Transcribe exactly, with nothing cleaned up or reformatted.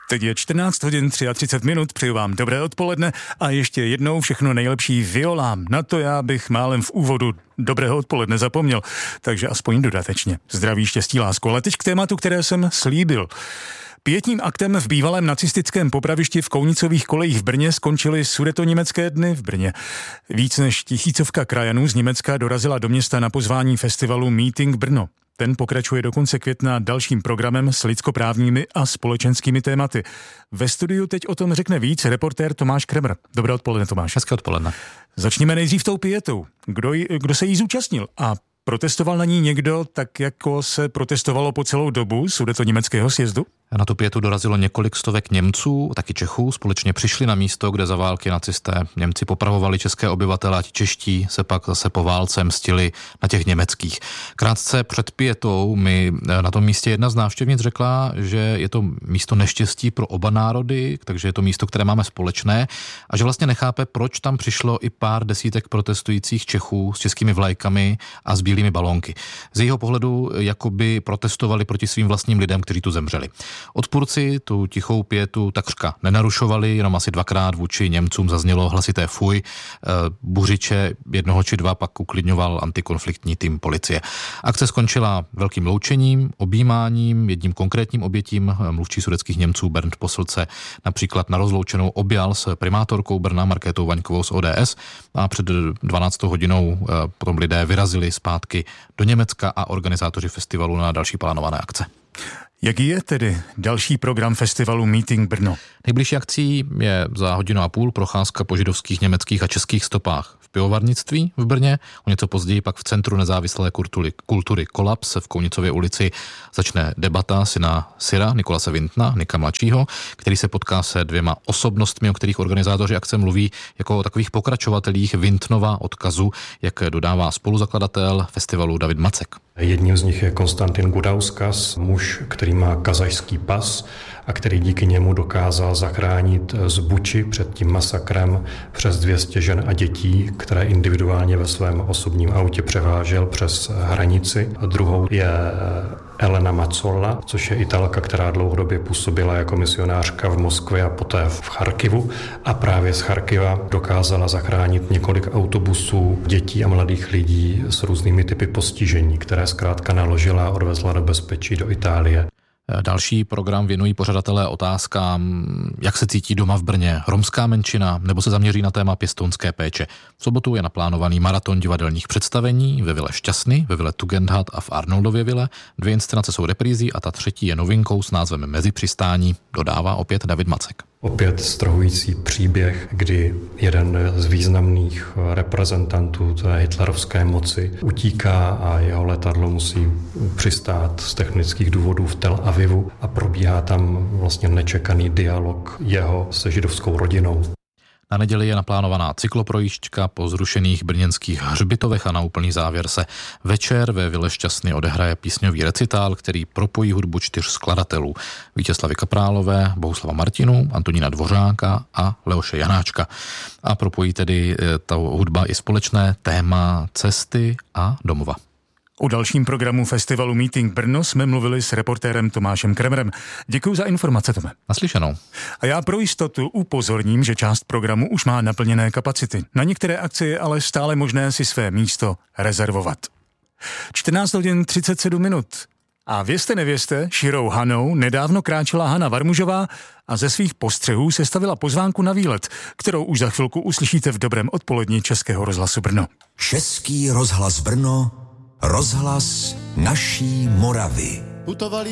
Teď je čtrnáct hodin třicet tři minut, přeju vám dobré odpoledne a ještě jednou všechno nejlepší violám. Na to já bych málem v úvodu dobrého odpoledne zapomněl, takže aspoň dodatečně. Zdraví, štěstí, lásku. Ale teď k tématu, které jsem slíbil. Pietním aktem v bývalém nacistickém popravišti v Kounicových kolejích v Brně skončily sudetoněmecké dny v Brně. Víc než tisícovka krajanů z Německa dorazila do města na pozvání festivalu Meeting Brno. Ten pokračuje do konce května dalším programem s lidskoprávními a společenskými tématy. Ve studiu teď o tom řekne víc reportér Tomáš Kremer. Dobré odpoledne, Tomáš. Hezké odpoledne. Začněme nejdřív tou pietou. Kdo, jí, kdo se jí zúčastnil a protestoval na ní někdo tak, jako se protestovalo po celou dobu sudetoněmeckého sjezdu? Na tu pietu dorazilo několik stovek Němců, taky Čechů, společně přišli na místo, kde za války nacisté Němci popravovali české obyvatele a ti čeští se pak zase po válce mstili na těch německých. Krátce před pietou mi na tom místě jedna z návštěvnic řekla, že je to místo neštěstí pro oba národy, takže je to místo, které máme společné a že vlastně nechápe, proč tam přišlo i pár desítek protestujících Čechů s českými vlajkami a s bílými balónky. Z jejího pohledu jakoby protestovali proti svým vlastním lidem, kteří tu zemřeli. Odpůrci tu tichou pietu takřka nenarušovali, jenom asi dvakrát vůči Němcům zaznělo hlasité fuj. Buřiče jednoho či dva pak uklidňoval antikonfliktní tým policie. Akce skončila velkým loučením, objímáním, jedním konkrétním obětím. Mluvčí sudetských Němců Bernd Posselce například na rozloučenou objal s primátorkou Brna Markétou Vaňkovou z O D S a před dvanáctou hodinou potom lidé vyrazili zpátky do Německa a organizátoři festivalu na další plánované akce. Jaký je tedy další program festivalu Meeting Brno? Nejbližší akcí je za hodinu a půl procházka po židovských, německých a českých stopách v pivovarnictví v Brně. O něco později pak v Centru nezávislé kultury, kultury Kolaps v Kounicově ulici začne debata syna Syra, Nikolase Wintna, Nika mladšího, který se potká se dvěma osobnostmi, o kterých organizátoři akce mluví jako o takových pokračovatelích Wintnova odkazu, jak dodává spoluzakladatel festivalu David Macek. Jedním z nich je Konstantin Gudauskas, muž, který má kazašský pas a který díky němu dokázal zachránit z Buči před tím masakrem přes dvě stě žen a dětí, které individuálně ve svém osobním autě převážel přes hranici. A druhou je Elena Mazzola, což je Italka, která dlouhodobě působila jako misionářka v Moskvě a poté v Charkivu a právě z Charkiva dokázala zachránit několik autobusů dětí a mladých lidí s různými typy postižení, které zkrátka naložila a odvezla do bezpečí do Itálie. Další program věnují pořadatelé otázkám, jak se cítí doma v Brně romská menšina, nebo se zaměří na téma pěstounské péče. V sobotu je naplánovaný maraton divadelních představení ve vile Šťastny, ve vile Tugendhat a v Arnoldově vile. Dvě inscenace jsou reprízy a ta třetí je novinkou s názvem Mezipřistání, dodává opět David Macek. Opět strhující příběh, kdy jeden z významných reprezentantů té hitlerovské moci utíká a jeho letadlo musí přistát z technických důvodů v Tel Avivu a probíhá tam vlastně nečekaný dialog jeho se židovskou rodinou. Na neděli je naplánovaná cykloprojížďka po zrušených brněnských hřbitovech a na úplný závěr se večer ve vile Šťastny odehraje písňový recitál, který propojí hudbu čtyř skladatelů. Vítězslavy Kaprálové, Bohuslava Martinu, Antonína Dvořáka a Leoše Janáčka. A propojí tedy ta hudba i společné téma cesty a domova. O dalším programu festivalu Meeting Brno jsme mluvili s reportérem Tomášem Kremerem. Děkuji za informace, Tome. Naslyšenou. A já pro jistotu upozorním, že část programu už má naplněné kapacity. Na některé akce je ale stále možné si své místo rezervovat. čtrnáct hodin třicet sedm minut. A vězte nevězte, širou Hanou nedávno kráčela Hana Varmužová a ze svých postřehů sestavila pozvánku na výlet, kterou už za chvilku uslyšíte v dobrém odpoledni Českého rozhlasu Brno. Český rozhlas Brno, rozhlas naší Moravy. Putovali